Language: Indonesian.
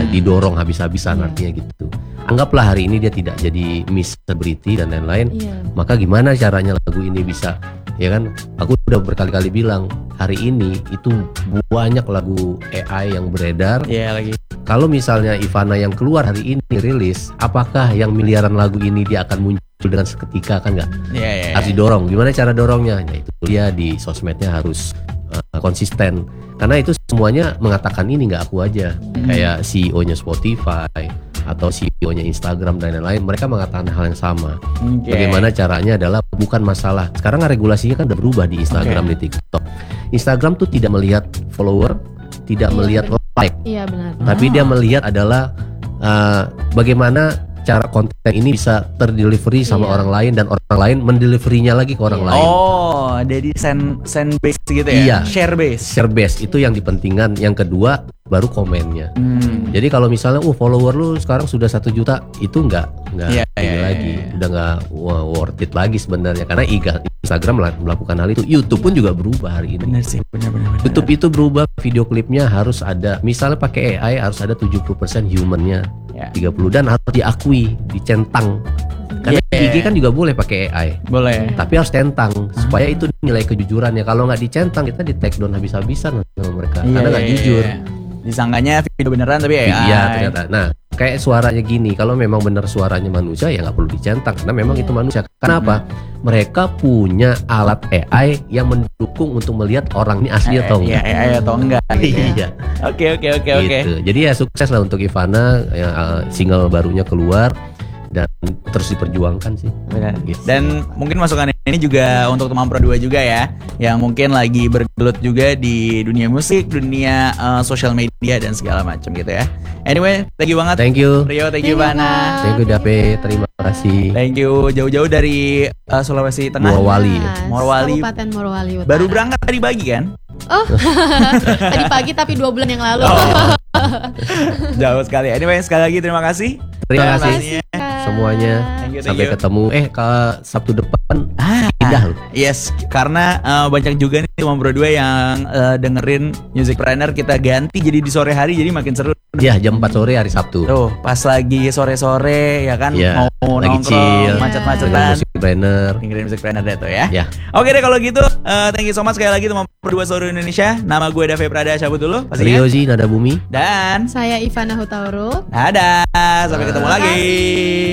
didorong habis-habisan artinya gitu. Anggaplah hari ini dia tidak jadi Miss Celebrity dan lain-lain, maka gimana caranya lagu ini bisa, ya kan? Aku udah berkali-kali bilang hari ini itu banyak lagu AI yang beredar. Lagi. Kalau misalnya Ivana yang keluar hari ini rilis, apakah yang miliaran lagu ini dia akan muncul dengan seketika, kan nggak? Harus didorong. Gimana cara dorongnya? Ya itu dia di sosmednya harus konsisten. Karena itu semuanya mengatakan ini, nggak aku aja. Kayak CEO-nya Spotify atau CEO-nya Instagram dan lain-lain, mereka mengatakan hal yang sama. Bagaimana caranya adalah bukan masalah. Sekarang regulasinya kan udah berubah di Instagram, di TikTok. Instagram tuh tidak melihat follower, tidak melihat like. Iya benar. Tapi dia melihat adalah bagaimana cara konten ini bisa terdelivery sama orang lain dan orang lain mendeliverinya lagi ke orang lain. Oh, jadi send base gitu ya? Iya. Share base Itu yang dipentingkan. Yang kedua baru komennya. Jadi kalau misalnya follower lu sekarang sudah 1 juta, itu nggak lagi, udah nggak worth it lagi sebenarnya, karena Instagram melakukan hal itu. YouTube pun juga berubah hari ini. Benar sih, benar. YouTube itu berubah, video klipnya harus ada, misalnya pakai AI harus ada 70% humannya, 30 dan harus diakui, dicentang. Karena IG kan juga boleh pakai AI. Boleh. Tapi harus centang supaya itu nilai kejujurannya. Kalau nggak dicentang, kita di take down habis-habisan sama mereka. Karena nggak jujur. Disangkanya video beneran tapi AI. Iya ternyata. Nah, kayak suaranya gini, kalau memang benar suaranya manusia ya nggak perlu dicentang karena memang itu manusia. Kenapa? Mereka punya alat AI yang mendukung untuk melihat orang ini asli atau enggak. AI atau enggak. Iya. Oke. Gitu. Jadi ya sukses lah untuk Ivana, single barunya keluar dan terus diperjuangkan sih. Benar. Gitu. Dan mungkin masukan ini juga untuk teman Pro 2 juga ya, yang mungkin lagi bergelut juga di dunia musik, dunia sosial media dan segala macam gitu ya. Anyway, thank you banget. Thank you. Rio, thank you Ivana. Thank you Dape, terima kasih. Thank you jauh-jauh dari Sulawesi Tengah. Morowali. Kabupaten Morowali Utara. Baru berangkat tadi pagi kan? Oh, tadi pagi tapi 2 bulan yang lalu. Jauh sekali. Anyway, sekali lagi terima kasih. Terima kasih semuanya. Thank you. Sampai ketemu. Ke Sabtu depan pindah loh. Yes, karena banyak juga nih teman Pro 2 yang dengerin Musicpreneur kita ganti jadi di sore hari, jadi makin seru. Iya, jam 4 sore hari Sabtu. Tuh, pas lagi sore-sore ya kan, mau lagi nongkrong, chill, macet-macetan. Musicpreneur. Dengerin Musicpreneur deh tuh ya. Oke deh kalau gitu, thank you so much sekali lagi teman Pro 2 seluruh Indonesia. Nama gue Dave Prada, cabut dulu. Riozi Nada Bumi. Dan saya Ivana Hutauru. dadah, sampai ketemu lagi.